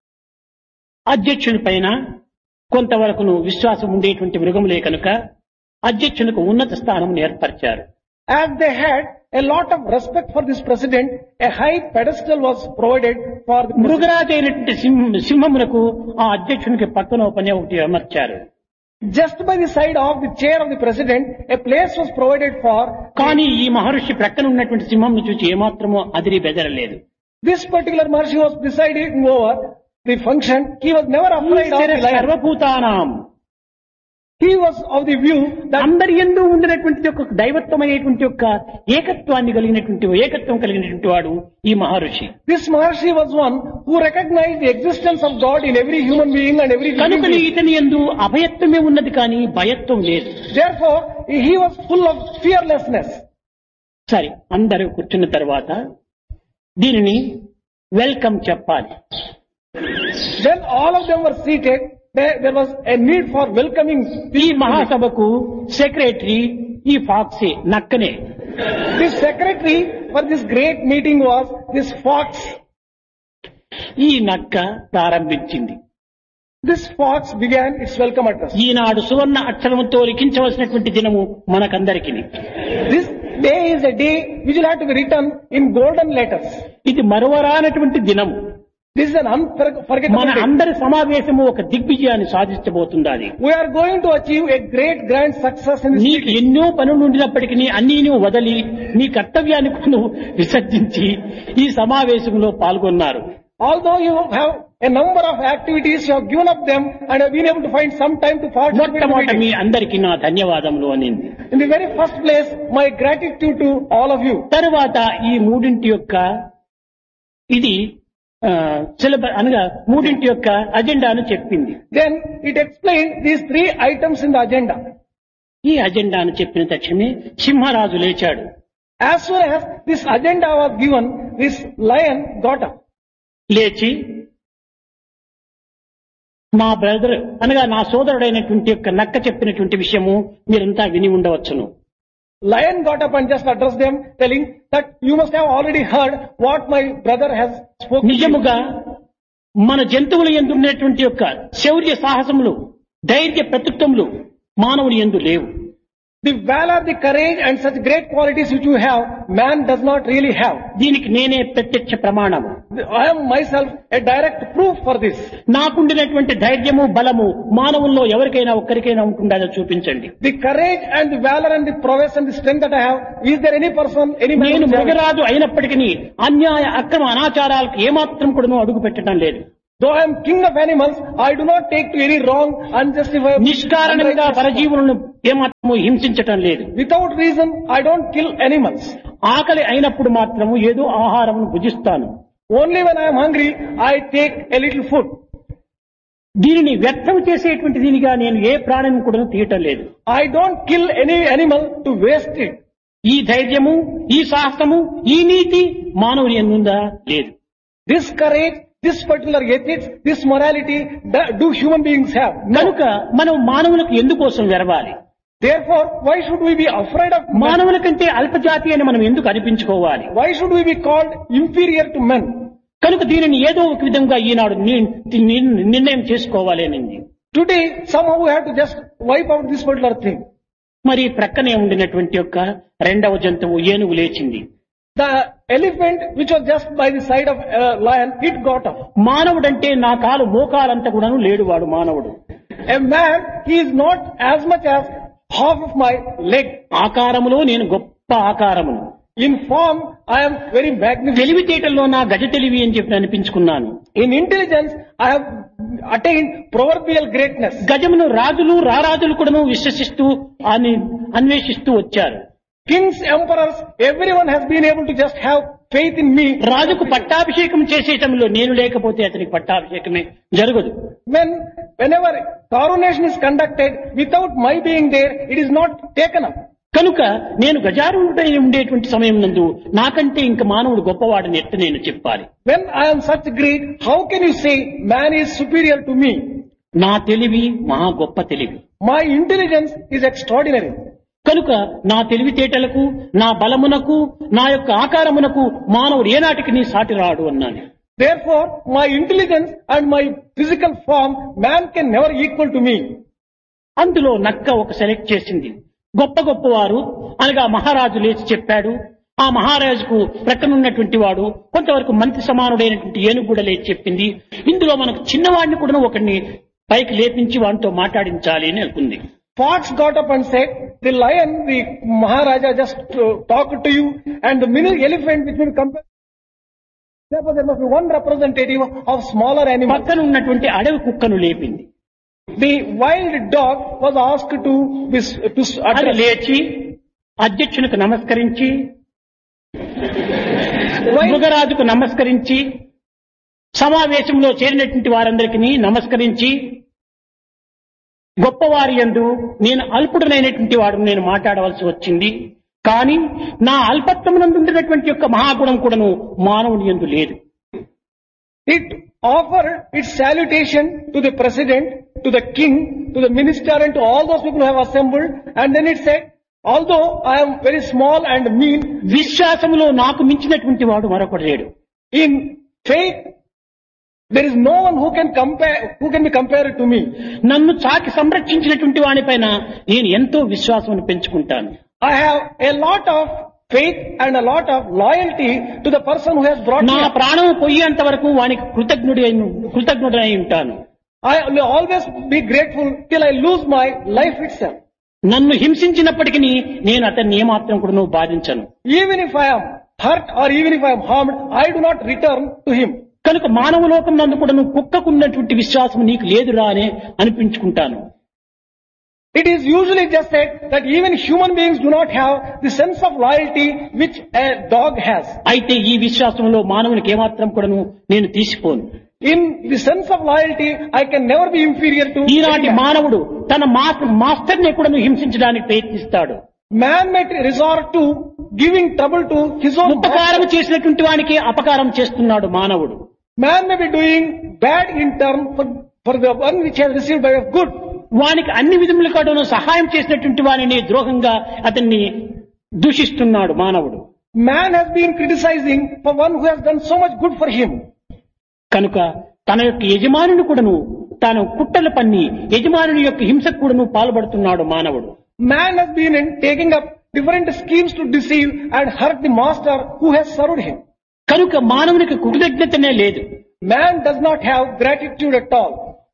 అధ్యక్షుని పైన కొంతవరకును విశ్వాసం ఉండేటువంటి మృగములే కనుక అధ్యక్షునికి ఉన్నత స్థానం ఏర్పరిచారు. As they had a lot of respect for this president, a high pedestal was provided for the president. మృగరాజు అయినటువంటి సింహ సింహమునకు ఆ అధ్యక్షునికి పక్కన పని ఒకటి అమర్చారు. Just by the side of the chair of the president, a place was provided for. కానీ ఈ మహర్షి ప్రక్కన ఉన్నటువంటి సింహంను చూసి ఏమాత్రమో అదిరి బెదరలేదు. This particular Maharshi was presiding over the function. He was never afraid of the lion. సర్వభూతానాం, He was of the view that అందరి యందు ఉండినటువంటి యొక్క దైవత్వమైనటువంటి యొక్క ఏకత్వాన్ని కలిగినటువంటి ఏకత్వం కలిగినటువంటి వాడు ఈ మహర్షి. this Maharshi was one who recognized the existence of God in every human being and every living కనుక being. ఇతని యందు అభయత్వమే ఉన్నది కానీ భయత్వం లేదు. Therefore, he was full of fearlessness. సరే, అందరూ కూర్చున్న తర్వాత దీనిని వెల్కమ్ చెప్పాలి. Then all of them were seated. There, there was a need for welcoming. ఈ మహాసభకు సెక్రటరీ ఈ ఫాక్సే నక్కనే. The secretary for this great meeting was this fox. ఈ నక్క ప్రారంభించింది. This fox began its welcome address. ఈనాడు సువర్ణ అక్షరముతో లిఖించవలసినటువంటి దినము మనకందరికి. This day is a day which will have to be written in golden letters. ఇది మరువరానటువంటి దినము. This is an unforgettable మన day. అందరి సమావేశము ఒక దిగ్విజయాన్ని సాధించబోతున్నది. We are going to achieve a great grand success in this నీకు meeting. ఎన్నో పనులు ఉండినప్పటికీ అన్నీ నువ్వు వదలి నీ కర్తవ్యాన్ని నువ్వు విసర్జించి ఈ సమావేశంలో పాల్గొన్నారు. Although you have a number of activities, you have given up them and have been able to find some time to participate in the మొట్టమొదట మీ meeting. అందరికీ నా ధన్యవాదములు అనింది. In the very first place, my gratitude to all of you. తరువాత ఈ మూడింటి యొక్క ఇది సిలబస్ అనగా మూడింటి యొక్క అజెండాను చెప్పింది. Then it explained these three items in the agenda. ఈ అజెండాను చెప్పిన తక్షణమే సింహరాజు లేచాడు. As soon as this agenda was given, this lion got up. లేచి మా బ్రదర్ అనగా నా సోదరుడైనటువంటి యొక్క నక్క చెప్పినటువంటి విషయము మీరంతా విని ఉండవచ్చును. Lion got up and just addressed them, telling that you must have already heard what my brother has spoken. నిజముగా మన జంతువుల యందు ఉన్నటువంటి యొక్క శౌర్య సాహసములు, ధైర్య ప్రతిత్వములు మానవుని యందు లేవు. The valor, the courage and such great qualities which you have, man does not really have. దీనికి నేనే ప్రత్యక్ష ప్రమాణము. I am myself a direct proof for this. నాకుండినటువంటి ధైర్యము బలము మానవుల్లో ఎవరికైనా ఒక్కరికైనా ఉంటుందో చూపించండి. The courage and the valor and the prowess and the strength that I have, is there any person, any man? నేను who has it? మృగరాజు అయినప్పటికీ అన్యాయ అక్రమ అనాచారాలకు ఏమాత్రం కూడా అడుగు పెట్టడం లేదు. Though I am king of animals, I do not take to any wrong, unjustifiable, నిష్కారణంగా unrighteous. పరజీవులను ఏమాత్రము హింసించటం లేదు. Without reason, I don't kill animals. ఆకలి అయినప్పుడు మాత్రము ఏదో ఆహారమును భుజిస్తాను. Only when I am hungry, I take a little food. దీనిని వ్యర్థం చేసేటువంటి దీనిగా నేను ఏ ప్రాణిని కూడా తీయటం లేదు. I don't kill any animal to waste it. ఈ ధైర్యము, ఈ సాహసము, ఈ నీతి మానవుని యందుందా? లేదు. This courage, this particular ethics, this morality, da- do human beings have? No. కనుక మనం మానవులకు ఎందుకోసం వెరవాలి? Therefore, why should we be afraid of man? మానవుల కంటే అల్పజాతి అని మనం ఎందుకు అనిపించుకోవాలి? Why should we be called inferior to men? కనుక దీనిని ఏదో ఒక విధంగా ఈనాడు ని- ని- నిర్ణయం చేసుకోవాలి అనింది. Today, somehow we have to just wipe out this particular thing. మరి ప్రక్కనే ఉండినటువంటి యొక్క రెండవ జంతువు ఏనుగు లేచింది. The elephant, which was just by the side of a lion, it got up. మానవుడంటే నా కాలు మోకాలంతా కూడాను లేడు వాడు మానవుడు. A man, he is not as much as half of my leg. ఆకారములో నేను గొప్ప ఆకారమును, In form, I am very magnificent. తెలివితేటల్లో నా గజ తెలివి అని చెప్పి అనిపించుకున్నాను. In intelligence, I have attained proverbial greatness. గజమును రాజులు రారాజులు కూడాను విశ్వసిస్తూ అని అన్వేషిస్తూ వచ్చారు. Kings, emperors, everyone has been able to just have faith in me. రాజుకు పట్టాభిషేకం చేసేటంలో నేను లేకపోతే అతనికి పట్టాభిషేకమే జరగదు. When, whenever coronation is conducted, without my being there, it is not taken up. కనుక నేను గజారుడై ఉండేటువంటి సమయం నందు నాకంటే ఇంక మానవుడు గొప్పవాడని ఎట్ట నేను చెప్పాలి? When I am such great, how can you say man is superior to me? నా తెలివి మహా గొప్ప తెలివి. My intelligence is extraordinary. కనుక నా తెలివితేటలకు, నా బలమునకు, నా యొక్క ఆకారమునకు మానవుడు ఏనాటికి నీ సాటి రాడు అన్నాను. Therefore, my intelligence and my physical form, man can never equal to me. అందులో నక్క ఒక సెలెక్ట్ చేసింది. గొప్ప గొప్పవారు అనగా మహారాజు లేచి చెప్పాడు. ఆ మహారాజుకు ప్రక్కనున్నటువంటి వాడు కొంతవరకు మంత్రి సమానుడైనటువంటి ఏనుగు కూడా లేచి చెప్పింది. ఇందులో మనకు చిన్నవాడిని కూడా ఒకరిని పైకి లేపించి వాడితో మాట్లాడించాలి అని అనుకుంది. Fox got up and said, the lion, the Maharaja just uh, talked to you, and the mini elephant which will compare. Therefore, there must be one representative of smaller animals. పక్కన ఉన్నటువంటి అడవి కుక్కను లేపింది. The wild dog was asked to be, to అది address. లేచి అధ్యక్షునికి నమస్కరించి, మృగరాజుకు నమస్కరించి, సమావేశంలో చేరినటువంటి వారందరికీ నమస్కరించి, గొప్పవారి యందు నేను అల్పుడనైనటువంటి వాడు నేను మాట్లాడవలసి వచ్చింది. కానీ నా అల్పత్వమునందు ఉండినటువంటి యొక్క మహాగుణం కూడాను మానవుని యందు లేదు. It offered its salutation to the president, to the king, to the minister, and to all those people who have assembled. And then it said, although I am very small and mean, విశ్వాసములో నాకు మించినటువంటి వాడు మరొకడు లేడు. in faith, there is no one who can compare, who can be compared to me. నన్ను చాకి సంరక్షించినటువంటి వానిపైన నేను ఎంతో విశ్వాసం పెంచుకుంటాను. I have a lot of faith and a lot of loyalty to the person who has brought me నా up. ప్రాణం పోయేంత వరకు వానికి కృతజ్ఞుడి కృతజ్ఞుడై ఉంటాను. I will always be grateful till I lose my life itself. నన్ను హింసించినప్పటికీ నేను అతన్ని ఏమాత్రం కూడా బాధించను. Even if I am hurt or even if I am harmed, I do not return to him. కనుక మానవ లోకం నందు కూడా నువ్వు కుక్కకున్నటువంటి విశ్వాసం నీకు లేదురా అని అనిపించుకుంటాను. It is usually just said that even human beings do not have the sense of loyalty which a dog has. అయితే ఈ విశ్వాసంలో మానవునికి ఏమాత్రం కూడా నేను తీసిపోను. In the sense of loyalty, I can never be inferior to ఈనాటి any man. మానవుడు తన మాస్టర్ ని కూడా హింసించడానికి ప్రయత్నిస్తాడు. Man may resort to giving trouble to his own ఉపకారం master. చేసినటువంటి వానికి అపకారం చేస్తున్నాడు మానవుడు. Man may be doing bad in turn for, for the one which has received by good. వానికి అన్ని విధముల కాడను సహాయం చేసినటువంటి వారిని ద్రోహంగా అతన్ని దూషిస్తున్నాడు మానవుడు. Man has been criticizing for one who has done so much good for him. కనుక తన యొక్క యజమానుని కూడాను తాను కుట్రలు పన్ని యజమానుని యొక్క హింసకు కూడాను పాల్పడుతున్నాడు మానవుడు. Man has been in taking up different schemes to deceive and hurt the master who has served him. కనుక మానవునికి కృతజ్ఞతనే లేదు. Man does not have gratitude at all.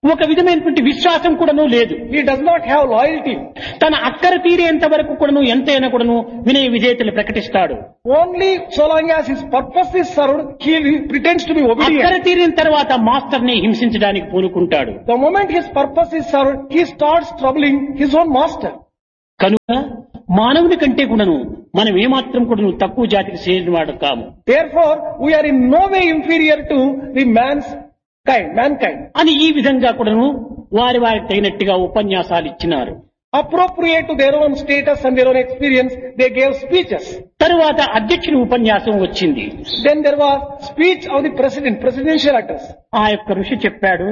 ఒక విధమైనటువంటి విశ్వాసం కూడాను లేదు. He does not have loyalty. తన అక్కర తీరేంత వరకు కూడాను ఎంతైనా కూడాను వినయ విధేయతలు ప్రకటిస్తాడు. Only so long as his purpose is served, he pretends to be అక్కర obedient. తీరిన తర్వాత మాస్టర్ ని హింసించడానికి పూనుకుంటాడు. The moment his purpose is served, he starts troubling his own master. కనుక మానవుని కంటే కూడాను మనం ఏమాత్రం కూడాను తక్కువ జాతికి చేరినవాడు కాము Therefore, we are in no way inferior to the man's kind, mankind. అని ఈ విధంగా కూడాను వారి వారికి తగినట్టుగా ఉపన్యాసాలు ఇచ్చినారు. Appropriate to their own status and their own experience, they gave speeches. తరువాత అధ్యక్షుని ఉపన్యాసం వచ్చింది. Then there was speech of the president, presidential address. ఆ యొక్క ఋషి చెప్పాడు,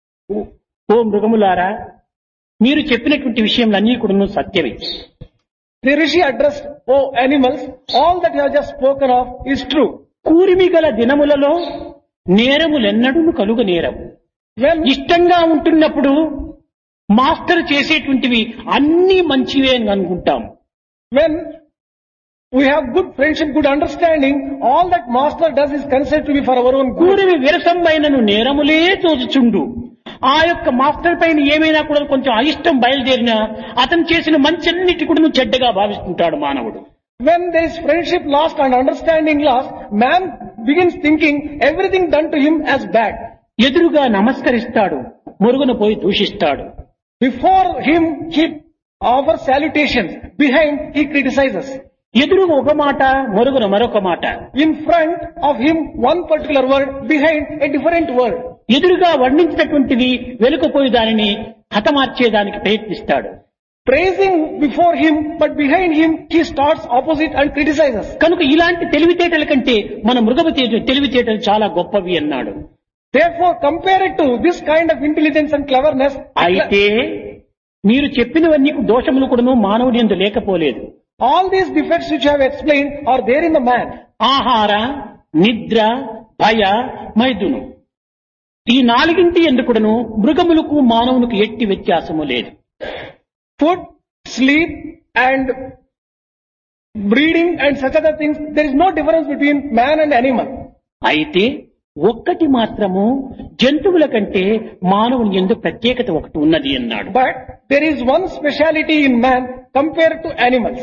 ఓ మృగములారా, మీరు చెప్పినటువంటి విషయములన్నీ కూడాను సత్యమే. The rishi addressed, oh animals, all that you have just spoken of is true. కూరిమి గల దినములలో నేరములెన్నడూ కలుగ నేరం. When, ఇష్టంగా ఉంటున్నప్పుడు మాస్టర్ చేసేటువంటివి అన్ని మంచివే అని అనుకుంటాం. when we have good friendship, good understanding, all that master does is considered to be for our own good. కూరిమి విరసమైనను నేరములే తోచుచుండు. ఆ యొక్క మాస్టర్ పైన ఏమైనా కూడా కొంచెం అయిష్టం బయలుదేరినా అతను చేసిన మంచన్నిటి కూడా చెడ్డగా భావిస్తుంటాడు మానవుడు. When there is friendship lost and understanding lost, man begins thinking everything done to him as bad. ఎదురుగా నమస్కరిస్తాడు, మురుగున పోయి దూషిస్తాడు. Before him, he offers salutations. Behind, he criticizes. ఎదురుగా ఒక మాట, మురుగున మరొక మాట. In front of him, one particular word. Behind, a different word. ఎదురుగా వర్ణించినటువంటిది వెనుకపోయి దానిని హతమార్చేదానికి ప్రయత్నిస్తాడు. Praising before him, but behind him, he starts opposite and criticizes. కనుక ఇలాంటి తెలివితేటల కంటే మన మృగము తెలివితేటలు చాలా గొప్పవి అన్నాడు. Therefore, compared to this kind of intelligence and cleverness, అయితే మీరు చెప్పినవన్నీ దోషములు కూడాను మానవుని యందు లేకపోలేదు. all these defects which I have explained are there in the man. ఆహార, నిద్ర, భయ, మైదును, ఈ నాలుగింటి యందు కూడాను మృగములకు మానవునికి ఎట్టి వ్యత్యాసము లేదు. Food, sleep and breeding and such other things, there is no difference between man and animal. అయితే ఒక్కటి మాత్రము జంతువుల కంటే మానవుని యందు ప్రత్యేకత ఒకటి ఉన్నది అన్నాడు. But there is one speciality in man compared to animals.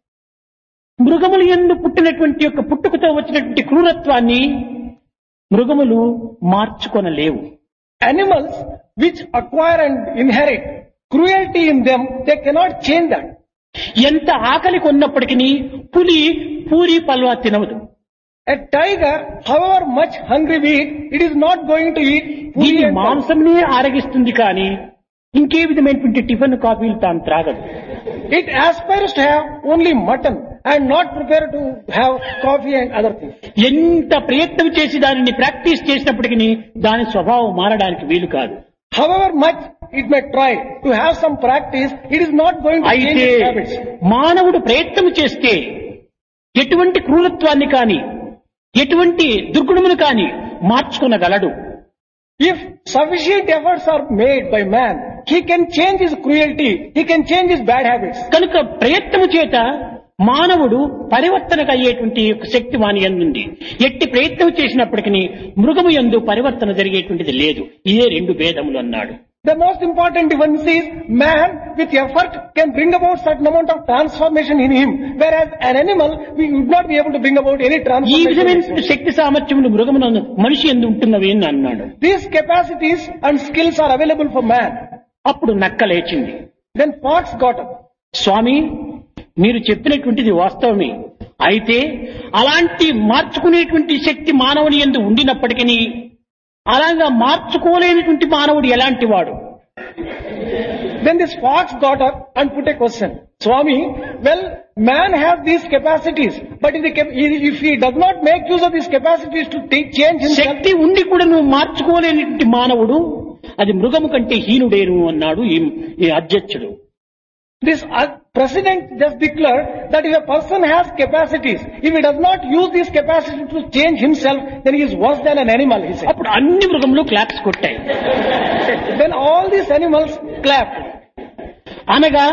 మృగముల యందు పుట్టినటువంటి యొక్క పుట్టుకతో వచ్చినటువంటి క్రూరత్వాన్ని మృగములు మార్చుకొనలేవు. Animals which acquire and inherit cruelty in them, they cannot change that. ఎంత ఆకలి కొన్నప్పటికీ పులి puri పల్వా తినవదు. A tiger, however much hungry we eat, it is not going to eat puri దీని and pulse. మాంసంనే ఆరగిస్తుంది కానీ ఇంకే విధమైనటువంటి టిఫిన్ కాఫీలు తాను త్రాగదు. It aspires to have only mutton and not prepared to have coffee and other things. ఎంత ప్రయత్నం చేసి దానిని ప్రాక్టీస్ చేసినప్పటికీ దాని స్వభావం మారడానికి వీలు కాదు. However much it may try to have some practice, it is not going to change అయితే its habits. మానవుడు ప్రయత్నం చేస్తే ఎటువంటి క్రూరత్వాన్ని కాని ఎటువంటి దుర్గుణమును కాని మార్చుకొనగలడు. If sufficient efforts are made by man, he can change his cruelty, he can change his bad habits. కనుక ప్రయత్నము చేత మానవుడు పరివర్తనకు అయ్యేటువంటి ఒక శక్తి వాని యందుంది. ఎట్టి ప్రయత్నం చేసినప్పటికీ మృగము యందు పరివర్తన జరిగేటువంటిది లేదు. ఇదే రెండు భేదములు అన్నాడు. The most important difference is man with effort can bring about certain amount of transformation in him, whereas an animal we would not be able to bring about any ఈ transformation. విధమైన శక్తి సామర్థ్యములు మృగమునందు మనిషి యందు ఉంటున్నవి అని అన్నాడు. These capacities and skills are available for man. అప్పుడు నక్క లేచింది. Then fox got up. స్వామి, మీరు చెప్పినటువంటిది వాస్తవమే. అయితే అలాంటి మార్చుకునేటువంటి శక్తి మానవుని యందు ఉండినప్పటికీ అలాగా మార్చుకోలేనటువంటి మానవుడు ఎలాంటి వాడు? Then this fox got up and put a question. Swami, well, man has these capacities, but if, the, cap- if he does not make use of these capacities to take change himself, శక్తి ఉండి కూడా నువ్వు మార్చుకోలేనటువంటి మానవుడు అది మృగము కంటే హీనుడేను అన్నాడు ఈ ఈ అధ్యక్షుడు. this uh, president just declared that if a person has capacities, if he does not use these capacities to change himself, then he is worse than an animal, he said. అప్పుడు అన్ని మృగములు claps కొట్టాయి. Then all these animals clapped. అనగా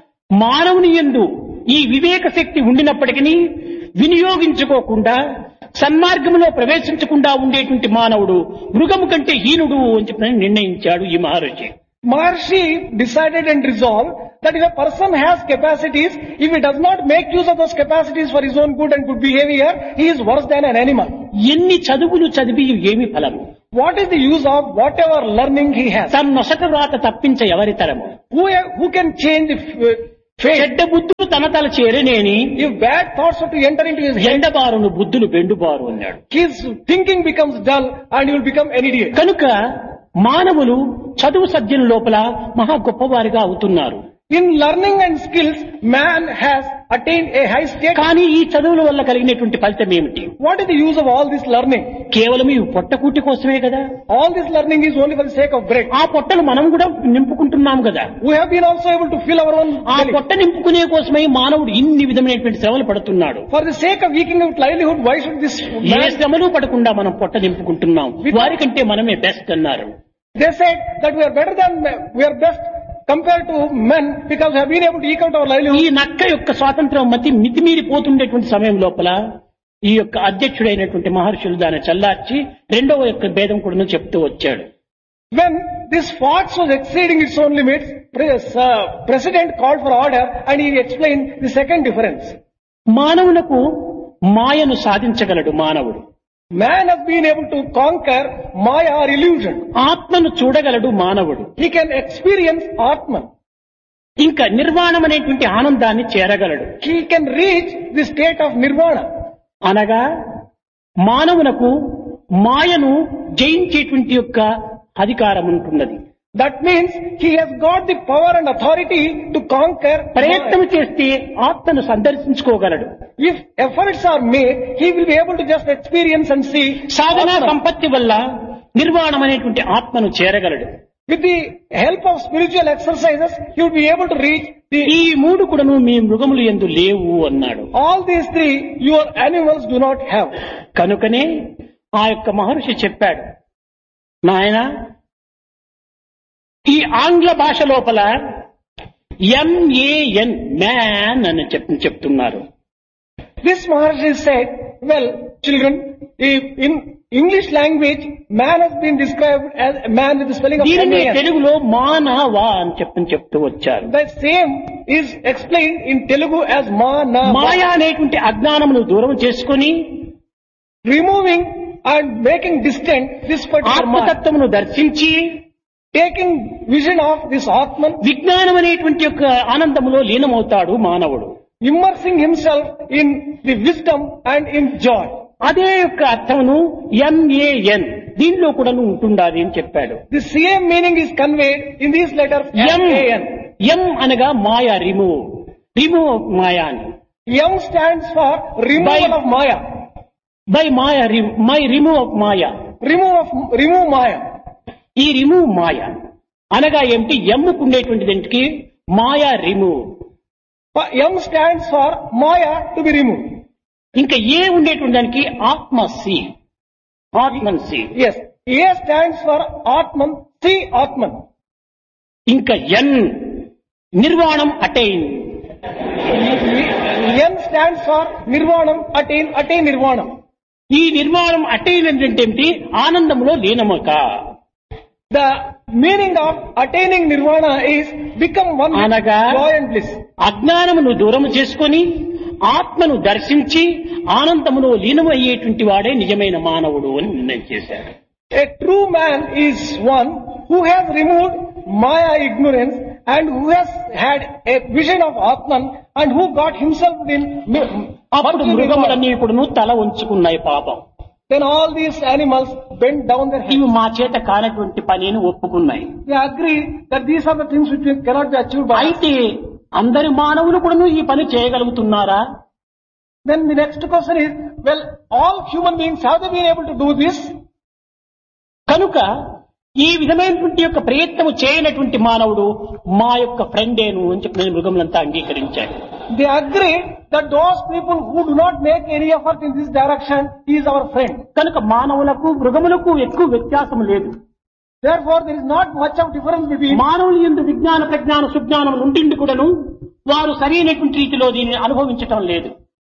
మానవుని యందు ఈ వివేక శక్తి ఉండినప్పటికీ వినియోగించుకోకుండా సన్మార్గంలో ప్రవేశించకుండా ఉండేటువంటి మానవుడు మృగము కంటే హీనుడు అని చెప్పి నిర్ణయించాడు ఈ మహర్షి. Maharshi decided and resolved that if a person has capacities, if he does not make use of those capacities for his own good and good behavior, he is worse than an animal. ఎన్ని చదువులు చదివి ఏమి ఫలము? What is the use of whatever learning he has? తన నొసట వ్రాత తప్పించ ఎవరి తరము? Who, who can change the f- fate? చెడ్డ బుద్ధులు తన తల చేరనేని If bad thoughts are to enter into his head, ఎండబారును బుద్ధులు బెండుబారు అన్నాడు. his thinking becomes dull and he will become an idiot. కనుక మానవులు చదువు సజ్జన లోపల మహా గొప్పవారిగా అవుతున్నారు. In learning and skills, man has attained a high state. కానీ ఈ చదువుల వల్ల కలిగినటువంటి ఫలితం ఏమిటి? What is the use of all this learning? కేవలం ఈ పొట్టకూటి కోసమే కదా. All this learning is only for the sake of bread. ఆ పొట్టను మనం కూడా నింపుకుంటున్నాం కదా. We have been also able to fill our own ఆ belly. పొట్ట నింపుకునే కోసమై మానవుడు ఇన్ని విధమైనటువంటి శ్రమలు పడుతున్నాడు. For the sake of eking out livelihood, why should this A man? శ్రమలు పడకుండా మనం పొట్ట నింపుకుంటున్నాం. వారికంటే మనమే బెస్ట్ అన్నారు. They said that we are better than we are best compared to men because we have been able to eke out our ఈ livelihood. నక్క యొక్క స్వాతంత్రం మతి మితిమీరిపోతుండేటువంటి సమయం లోపల ఈ యొక్క అధ్యక్షుడైనటువంటి మహర్షులు దాన్ని చల్లార్చి రెండవ యొక్క భేదం కూడా చెప్తూ వచ్చాడు. When this fox was exceeding its own limits, pres- uh, president called for order and he explained the second difference. మానవులకు మాయను సాధించగలడు మానవుడు. Man has been able to conquer Maya or illusion. ఆత్మను చూడగలడు మానవుడు. He can experience Atman. ఇంకా నిర్వాణం అనేటువంటి ఆనందాన్ని చేరగలడు. He can reach the state of Nirvana. అనగా మానవునకు మాయను జయించేటువంటి యొక్క అధికారం ఉంటున్నది. That means he has got the power and authority to conquer ప్రయత్నం Maya. చేస్తే ఆత్మను సందర్శించుకోగలడు. If efforts are made, he will be able to just experience and see Sadhana Atman. సంపత్తి వల్ల నిర్వాణం అనేటువంటి ఆత్మను చేరగలడు. With the help of spiritual exercises, he will be able to reach the... ఈ మూడు కూడాను మీ మృగములు యందు లేవు అన్నాడు. All these three, your animals do not have. కనుకనే ఆ యొక్క మహర్షి చెప్పాడు, నాయన ఈ ఆంగ్ల భాష లోపల ఎంఏఎన్ మ్యాన్ అని చెప్ చెప్తున్నారు. This Maharshi said, well, children, if in English language, man has been described as a man with the spelling of దీనిని M A N. తెలుగులో మానవా అని చెప్పని చెప్తూ వచ్చారు. The same is explained in Telugu as Mana. మాయా అనేటువంటి అజ్ఞానమును దూరం చేసుకొని Removing and making distant this particular Maya. ఆత్మతత్వమును దర్శించి Taking vision of this Atman, విజ్ఞానం అనేటువంటి యొక్క ఆనందములో లీనమవుతాడు మానవుడు. immersing himself in the wisdom and in joy. అదే యొక్క అర్థమును ఎంఏఎన్ దీనిలో కూడా ఉంటుండాలి అని చెప్పాడు. The same meaning is conveyed in these letters M M A N. ఎం అనగా మాయా రిమూవ్ రిమూవ్ ఆఫ్ మాయా అని. M stands for removal By- of Maya. By Maya my remove of Maya. Remove of remove Maya. ఈ remove మాయా అనగా ఏమిటి? ఎమ్ముకు ఉండేటువంటి దానికి మాయా remove. M stands for Maya to be removed. ఇంకా ఏ ఉండేటువంటి దానికి ఆత్మ C Atman C. Yes. A stands for Atman, see Atman. ఇంకా ఎన్ నిర్వాణం attain. N stands for Nirvanam, attain, attain Nirvanam. ఈ నిర్వాణం అటైన్ అంటే ఏమిటి? ఆనందంలో లీనమక. The meaning of attaining Nirvana is become one with అనగా joy and bliss. అజ్ఞానమును దూరం చేసుకొని ఆత్మను దర్శించి ఆనందములో లీనమయ్యేటువంటి వాడే నిజమైన మానవుడు అని నిర్ణయం చేశారు. A true man is one who has removed Maya ignorance and who has had a vision of Atman and who got himself in అప్పుడు మృగములన్నీ కూడా తల ఉంచుకున్నాయి పాపం. Then all these animals bend down their heads. ఇవి మా చేత కానటువంటి పనిని ఒప్పుకున్నాయి. They agree that these are the things which cannot be achieved by us. అయితే అందరి మానవులు కూడా ఈ పని చేయగలుగుతున్నారా? Then the next question is, well, all human beings, have they been able to do this? కనుక ఈ విధమైనటువంటి యొక్క ప్రయత్నము చేయనటువంటి మానవుడు మా యొక్క ఫ్రెండేను అని చెప్పిన మృగములంతా అంగీకరించాడు. They agree that those people who do not make any effort in this direction is our friend. కనుక మానవులకు మృగములకు ఎక్కువ వ్యత్యాసం లేదు. Therefore, there is not much of difference between మానవులు యందు విజ్ఞాన ప్రజ్ఞాన సుజ్ఞానం ఉండిండి కూడాను వారు సరైనటువంటి రీతిలో దీనిని అనుభవించటం లేదు.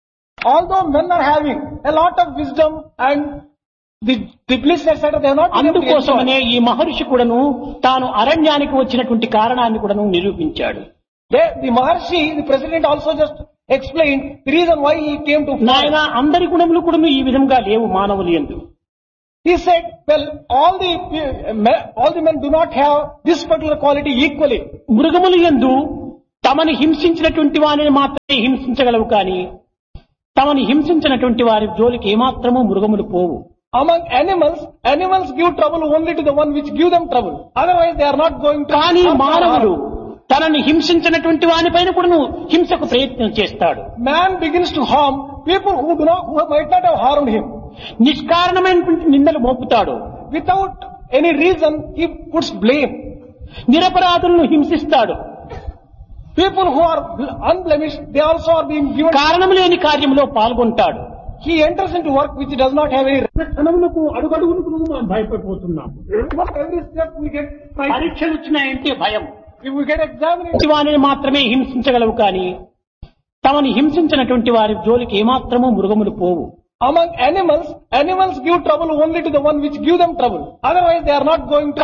although men are having a lot of wisdom and the, the bliss, et cetera, they are not able to అందుకోసమనే enjoy. ఈ మహర్షి కూడాను తాను అరణ్యానికి వచ్చినటువంటి కారణాన్ని కూడాను నిరూపించాడు. They, the Maharshi, the president also just explained the reason why he came to నాయన forest. అందరి గుణములు కూడాను ఈ విధంగా లేవు మానవులు యందు. He said, well, all the uh, all the men do not have this particular quality equally. మృగములు యందు తమని హింసించినటువంటి వారిని మాత్రమే హింసించగలవు కానీ తమని హింసించినటువంటి వారి జోలికి ఏమాత్రము మృగములు పోవు. Among animals, animals give trouble only to the one which give them trouble. Otherwise, they are not going to. కానీ harm or మానవుడు harm. తనని హింసించినటువంటి వానిపైన కూడాను హింసకు ప్రయత్నం చేస్తాడు. Man begins to harm people who do not, who might not have harmed him. నిష్కారణమైనటువంటి నిందలు మోపుతాడు. Without any reason, he puts blame. నిరపరాధులను హింసిస్తాడు. People who are unblemished, they also are being given. కారణం లేని కార్యంలో పాల్గొంటాడు. He enters into work which does not have any. ధనములకు అడుగడుగులకు మనం భయపడిపోతున్నాం. Every step we get frightened. పరీక్షలు వచ్చినాయంటే భయం. If we get examined, వారిని మాత్రమే హింసించగలవు కానీ తమని హింసించినటువంటి వారి జోలికి ఏమాత్రము మృగములు పోవు. among animals, animals give trouble only to the one which give them trouble. Otherwise, they are not going to.